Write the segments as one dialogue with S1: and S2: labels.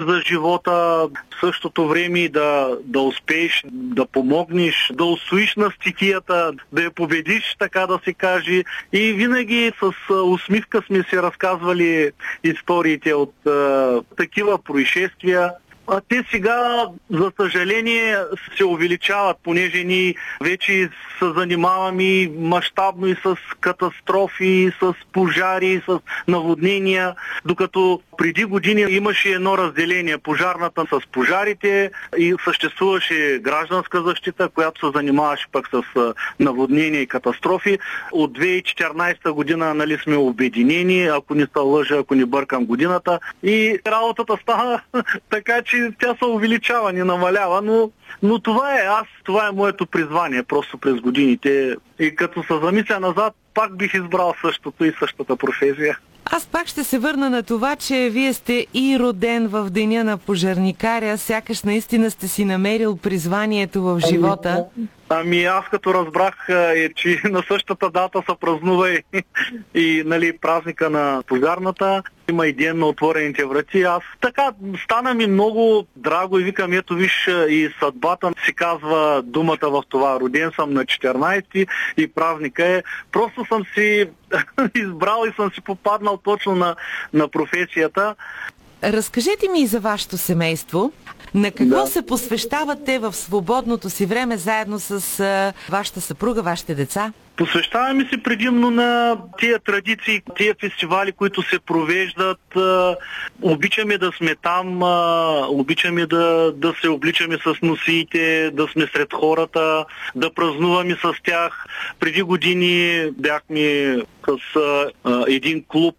S1: за живота, в същото време и да успееш да помогнеш, да усвоиш на стихията, да я победиш, така да се каже. И винаги с усмивка сме си разказвали историите от такива происшествия. А те сега, за съжаление, се увеличават, понеже ние вече се занимаваме мащабно и с катастрофи, с пожари, с наводнения, докато преди години имаше едно разделение, пожарната с пожарите и съществуваше гражданска защита, която се занимаваше пък с наводнения и катастрофи. От 2014 година, нали, сме обединени, ако не се лъжа, ако не бъркам годината, и работата стана така, че тя се увеличава, не намалява, но това е моето призвание просто през годините. И като се замисля назад, пак бих избрал същото и същата професия.
S2: Аз пак ще се върна на това, че вие сте и роден в деня на пожарникаря, сякаш наистина сте си намерил призванието в живота.
S1: Ами аз като разбрах, че на същата дата се празнува и нали, празника на пожарната, има и ден на отворените врати. Аз така стана ми много драго и викам, ето виж, и съдбата си казва думата в това. Роден съм на 14 и празника е. Просто съм си избрал и съм си попаднал точно на професията.
S2: Разкажете ми и за вашето семейство. На какво се посвещавате в свободното си време заедно с вашата съпруга, вашите деца?
S1: Посвещаваме се предимно на тия традиции, тия фестивали, които се провеждат. Обичаме да сме там, обичаме да се обличаме с носиите, да сме сред хората, да празнуваме с тях. Преди години бяхме с един клуб,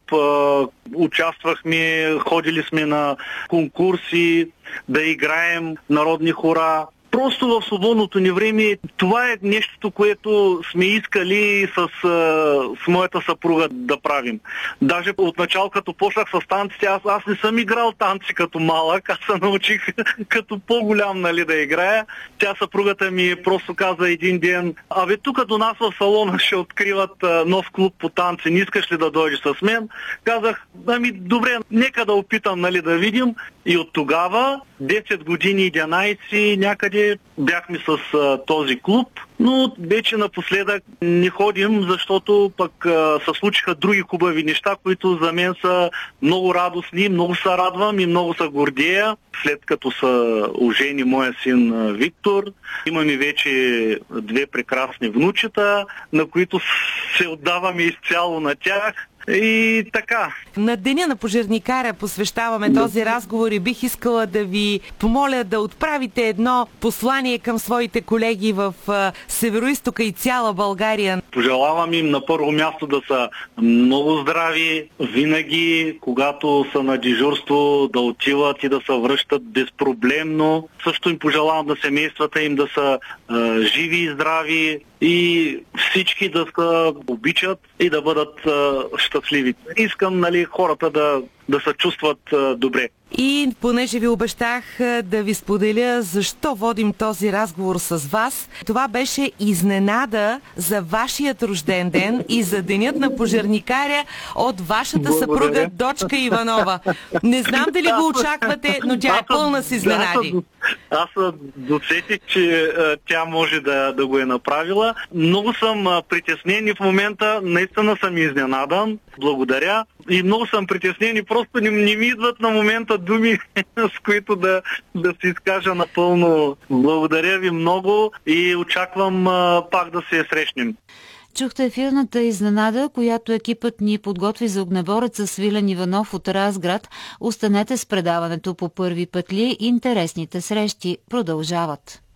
S1: участвахме, ходили сме на конкурси, да играем народни хора. Просто в свободното ни време това е нещото, което сме искали с моята съпруга да правим. Даже от начало, като почнах с танците, аз не съм играл танци като малък, аз се научих като по-голям, нали, да играя. Тя, съпругата ми, просто каза един ден: абе, тук до нас в салона ще откриват нов клуб по танци, не искаш ли да дойдеш с мен? Казах, ами добре, нека да опитам, нали, да видим. И от тогава, 10 години, 11 някъде, бяхме с този клуб, но вече напоследък не ходим, защото пък се случиха други хубави неща, които за мен са много радостни, много се радвам и много се гордея. След като се ожени моя син Виктор, имаме вече 2 прекрасни внучета, на които се отдаваме изцяло на тях. И така.
S2: На деня на пожарникаря посвещаваме този разговор и бих искала да ви помоля да отправите едно послание към своите колеги в Североизтока и цяла България.
S1: Пожелавам им на първо място да са много здрави, винаги, когато са на дежурство, да отиват и да се връщат безпроблемно. Също им пожелавам на семействата им да са живи и здрави и всички да се обичат и да бъдат щастливи. Искам, нали, хората да се чувстват добре.
S2: И понеже ви обещах да ви споделя защо водим този разговор с вас, това беше изненада за вашият рожден ден и за денят на пожарникаря от вашата съпруга Дочка Иванова. Не знам дали го очаквате, но тя е пълна с изненади.
S1: Аз досетих, че тя може да го е направила. Много съм притеснен и в момента наистина съм изненадан. Благодаря. И много съм притеснен и просто не ми идват на момента думи, с които да се изкажа напълно. Благодаря ви много и очаквам пак да се срещнем.
S3: Чухте ефирната изненада, която екипът ни подготви за огнебореца Свилен Иванов от Разград. Останете с предаването по първи пътли. Интересните срещи продължават.